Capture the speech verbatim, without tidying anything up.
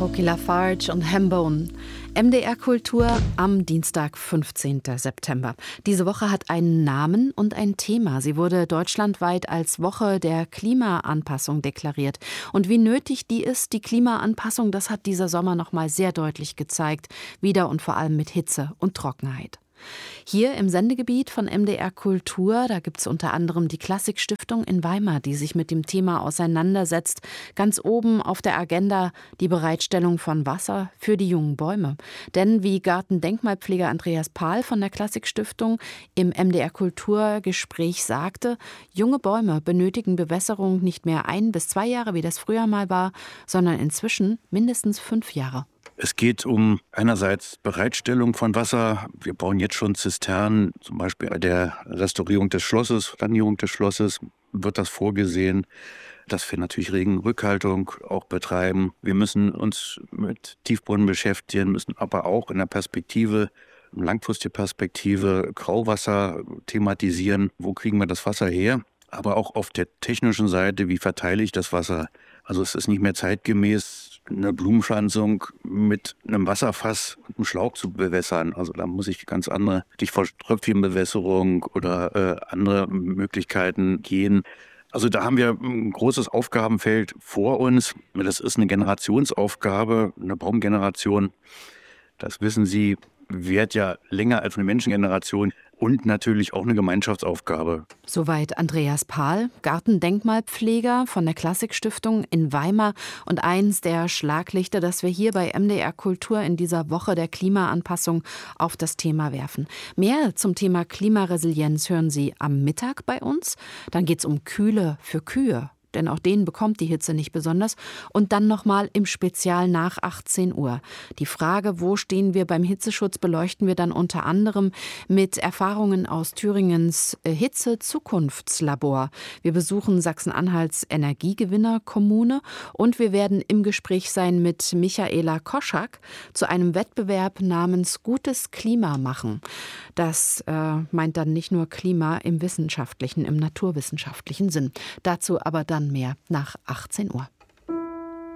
Cokie Lafarge und Hambone. M D R Kultur am Dienstag, fünfzehnten September. Diese Woche hat einen Namen und ein Thema. Sie wurde deutschlandweit als Woche der Klimaanpassung deklariert. Und wie nötig die ist, die Klimaanpassung, das hat dieser Sommer noch mal sehr deutlich gezeigt. Wieder und vor allem mit Hitze und Trockenheit. Hier im Sendegebiet von M D R Kultur, da gibt es unter anderem die Klassikstiftung in Weimar, die sich mit dem Thema auseinandersetzt. Ganz oben auf der Agenda die Bereitstellung von Wasser für die jungen Bäume. Denn wie Gartendenkmalpfleger Andreas Pahl von der Klassikstiftung im M D R Kulturgespräch sagte, junge Bäume benötigen Bewässerung nicht mehr ein bis zwei Jahre, wie das früher mal war, sondern inzwischen mindestens fünf Jahre. Es geht um einerseits Bereitstellung von Wasser. Wir bauen jetzt schon Zisternen, zum Beispiel bei der Restaurierung des Schlosses, Sanierung des Schlosses wird das vorgesehen, dass wir natürlich Regenrückhaltung auch betreiben. Wir müssen uns mit Tiefbrunnen beschäftigen, müssen aber auch in der Perspektive, langfristige Perspektive, Grauwasser thematisieren. Wo kriegen wir das Wasser her? Aber auch auf der technischen Seite, wie verteile ich das Wasser? Also es ist nicht mehr zeitgemäß, eine Blumenpflanzung mit einem Wasserfass und einem Schlauch zu bewässern. Also da muss ich ganz andere, Stichwort Tröpfchenbewässerung oder äh, andere Möglichkeiten gehen. Also da haben wir ein großes Aufgabenfeld vor uns. Das ist eine Generationsaufgabe, eine Baumgeneration. Das wissen Sie, währt ja länger als eine Menschengeneration. Und natürlich auch eine Gemeinschaftsaufgabe. Soweit Andreas Pahl, Gartendenkmalpfleger von der Klassikstiftung in Weimar und eins der Schlaglichter, das wir hier bei M D R Kultur in dieser Woche der Klimaanpassung auf das Thema werfen. Mehr zum Thema Klimaresilienz hören Sie am Mittag bei uns. Dann geht es um Kühle für Kühe. Denn auch denen bekommt die Hitze nicht besonders. Und dann nochmal im Spezial nach achtzehn Uhr. Die Frage, wo stehen wir beim Hitzeschutz, beleuchten wir dann unter anderem mit Erfahrungen aus Thüringens Hitze-Zukunftslabor. Wir besuchen Sachsen-Anhalts Energiegewinnerkommune und wir werden im Gespräch sein mit Michaela Koschak zu einem Wettbewerb namens Gutes Klima machen. Das äh, meint dann nicht nur Klima im wissenschaftlichen, im naturwissenschaftlichen Sinn. Dazu aber dann mehr nach achtzehn Uhr.